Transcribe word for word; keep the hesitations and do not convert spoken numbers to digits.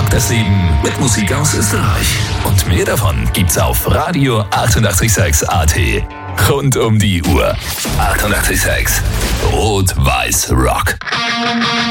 rockt das Leben mit Musik aus Österreich. Und mehr davon gibt's auf Radio achtundachtzig Komma sechs A T. Rund um die Uhr. achtundachtzig Komma sechs. Rot-Weiß Rock.